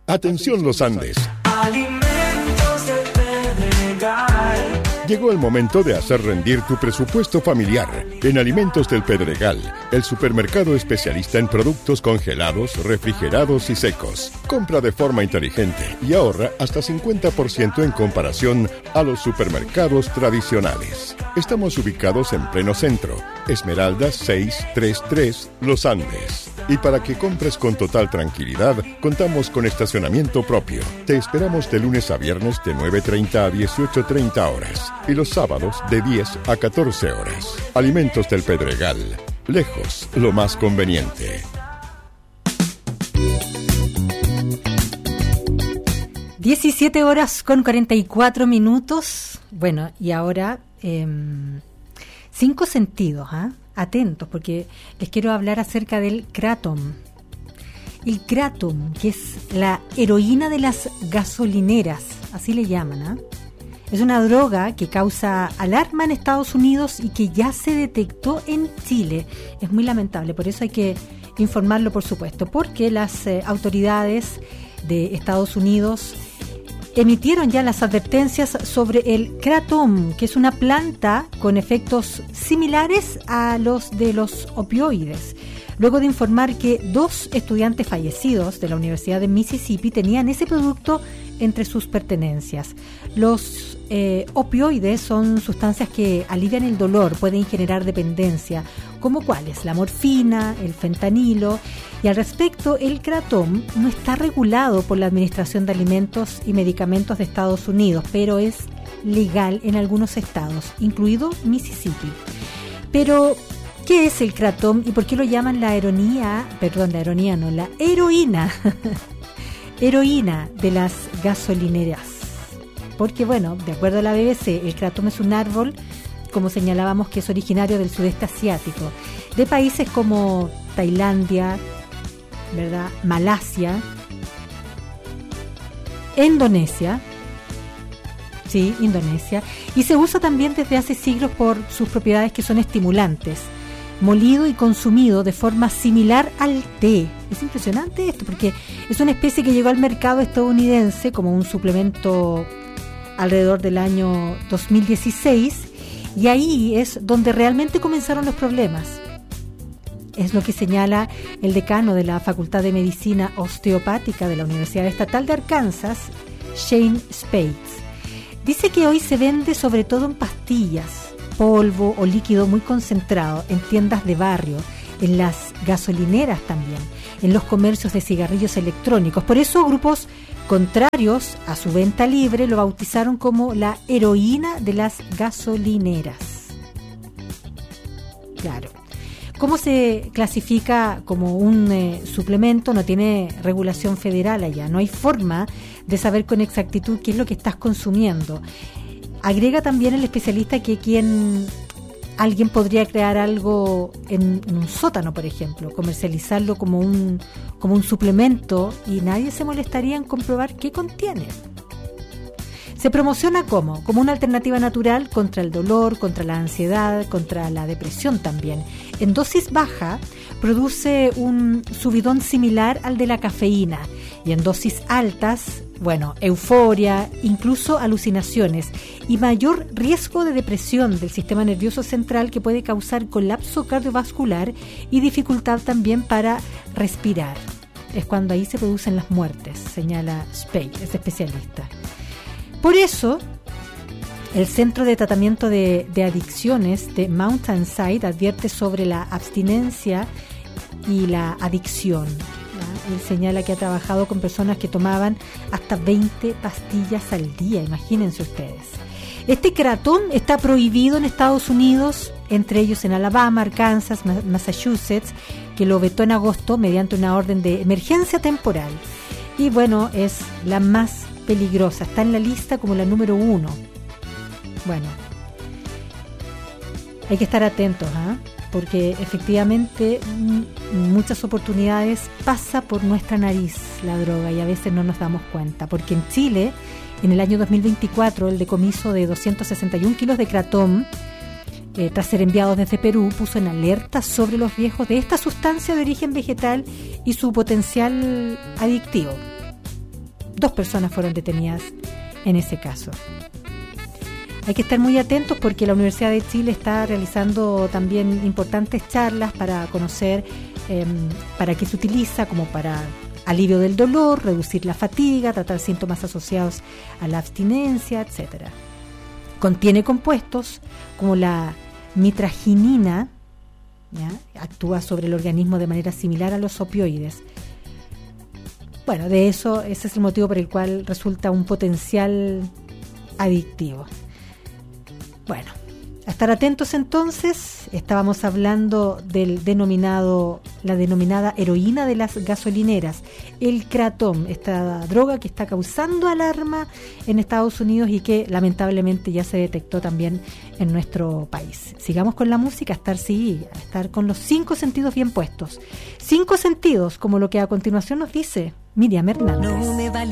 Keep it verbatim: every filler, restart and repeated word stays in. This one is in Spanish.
Atención Los Andes. Alimentos del Pedregal. Llegó el momento de hacer rendir tu presupuesto familiar. En Alimentos del Pedregal, el supermercado especialista en productos congelados, refrigerados y secos. Compra de forma inteligente y ahorra hasta cincuenta por ciento en comparación a los supermercados tradicionales. Estamos ubicados en pleno centro, Esmeralda seiscientos treinta y tres, Los Andes. Y para que compres con total tranquilidad, contamos con estacionamiento propio. Te esperamos de lunes a viernes de nueve treinta a dieciocho treinta horas y los sábados de diez a catorce horas. Alimentos del Pedregal. Lejos, lo más conveniente. diecisiete horas con cuarenta y cuatro minutos. Bueno, y ahora eh, cinco sentidos, ¿ah? ¿eh? Atentos, porque les quiero hablar acerca del Kratom. El Kratom, que es la heroína de las gasolineras, así le llaman, ¿eh? Es una droga que causa alarma en Estados Unidos y que ya se detectó en Chile. Es muy lamentable, por eso hay que informarlo, por supuesto, porque las eh, autoridades de Estados Unidos emitieron ya las advertencias sobre el Kratom, que es una planta con efectos similares a los de los opioides, luego de informar que dos estudiantes fallecidos de la Universidad de Mississippi tenían ese producto entre sus pertenencias. Los eh, opioides son sustancias que alivian el dolor, pueden generar dependencia, como cuáles, la morfina, el fentanilo. Y al respecto, el Kratom no está regulado por la Administración de Alimentos y Medicamentos de Estados Unidos, pero es legal en algunos estados, incluido Mississippi. Pero, ¿qué es el Kratom y por qué lo llaman la heroína? Perdón, la heroína no, la heroína. heroína de las gasolineras. Porque, bueno, de acuerdo a la B B C, el Kratom es un árbol, como señalábamos, que es originario del sudeste asiático, de países como Tailandia, ¿verdad?, Malasia, Indonesia, sí, Indonesia, y se usa también desde hace siglos por sus propiedades que son estimulantes, molido y consumido de forma similar al té. Es impresionante esto, porque es una especie que llegó al mercado estadounidense como un suplemento alrededor del año dos mil dieciséis, y ahí es donde realmente comenzaron los problemas. Es lo que señala el decano de la Facultad de Medicina Osteopática de la Universidad Estatal de Arkansas, Shane Spades. Dice que hoy se vende sobre todo en pastillas, polvo o líquido muy concentrado, en tiendas de barrio, en las gasolineras también, en los comercios de cigarrillos electrónicos. Por eso grupos contrarios a su venta libre lo bautizaron como la heroína de las gasolineras. Claro. ¿Cómo se clasifica como un eh, suplemento? No tiene regulación federal allá. No hay forma de saber con exactitud qué es lo que estás consumiendo. Agrega también el especialista que quien alguien podría crear algo en, en un sótano, por ejemplo, comercializarlo como un, como un suplemento y nadie se molestaría en comprobar qué contiene. Se promociona como, como una alternativa natural contra el dolor, contra la ansiedad, contra la depresión también. En dosis baja produce un subidón similar al de la cafeína y en dosis altas, bueno, euforia, incluso alucinaciones y mayor riesgo de depresión del sistema nervioso central que puede causar colapso cardiovascular y dificultad también para respirar. Es cuando ahí se producen las muertes, señala Spade, es especialista. Por eso, el Centro de Tratamiento de, de Adicciones de Mountainside advierte sobre la abstinencia y la adicción. ¿Ya? Él señala que ha trabajado con personas que tomaban hasta veinte pastillas al día, imagínense ustedes. Este Kratom está prohibido en Estados Unidos, entre ellos en Alabama, Arkansas, Massachusetts, que lo vetó en agosto mediante una orden de emergencia temporal. Y bueno, es la más peligrosa, está en la lista como la número uno. Bueno, hay que estar atentos, ¿eh? Porque efectivamente en muchas oportunidades pasa por nuestra nariz la droga y a veces no nos damos cuenta, porque en Chile, en el año dos mil veinticuatro, el decomiso de doscientos sesenta y un kilos de Kratom, eh, tras ser enviados desde Perú, puso en alerta sobre los riesgos de esta sustancia de origen vegetal y su potencial adictivo. dos personas fueron detenidas en ese caso. Hay que estar muy atentos porque la Universidad de Chile está realizando también importantes charlas para conocer eh, para qué se utiliza, como para alivio del dolor, reducir la fatiga, tratar síntomas asociados a la abstinencia, etcétera. Contiene compuestos como la mitraginina, ¿ya? Actúa sobre el organismo de manera similar a los opioides. Bueno, de eso, ese es el motivo por el cual resulta un potencial adictivo. Bueno, a estar atentos entonces. Estábamos hablando del denominado, la denominada heroína de las gasolineras, el Kratom, esta droga que está causando alarma en Estados Unidos y que lamentablemente ya se detectó también en nuestro país. Sigamos con la música, a estar sí, a estar con los cinco sentidos bien puestos. Cinco sentidos, como lo que a continuación nos dice Miriam Hernández. No me vale